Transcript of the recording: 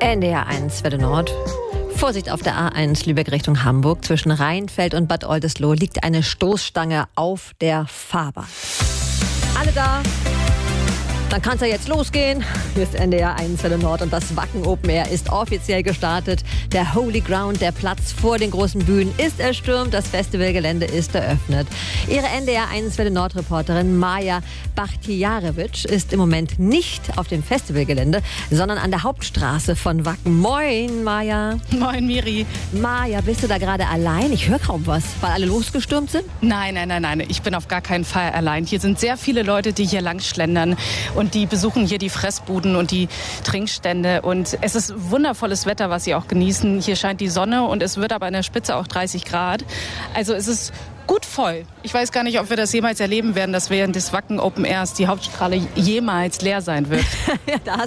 NDR 1 Welle Nord. Vorsicht auf der A1 Lübeck Richtung Hamburg. Zwischen Rheinfeld und Bad Oldesloe liegt eine Stoßstange auf der Fahrbahn. Alle da? Dann kann es ja jetzt losgehen. Hier ist NDR 1 Welle Nord und das Wacken Open Air ist offiziell gestartet. Der Holy Ground, der Platz vor den großen Bühnen, ist erstürmt. Das Festivalgelände ist eröffnet. Ihre NDR 1 Welle Nord Reporterin Maja Bachtijarewitsch ist im Moment nicht auf dem Festivalgelände, sondern an der Hauptstraße von Wacken. Moin, Maja. Moin, Miri. Maja, bist du da gerade allein? Ich höre kaum was, weil alle losgestürmt sind. Nein. Ich bin auf gar keinen Fall allein. Hier sind sehr viele Leute, die hier lang schlendern und die besuchen hier die Fressbuden und die Trinkstände. Und es ist wundervolles Wetter, was sie auch genießen. Hier scheint die Sonne und es wird aber in der Spitze auch 30 Grad. Also es ist gut voll. Ich weiß gar nicht, ob wir das jemals erleben werden, dass während des Wacken Open Airs die Hauptstraße jemals leer sein wird. Ja, da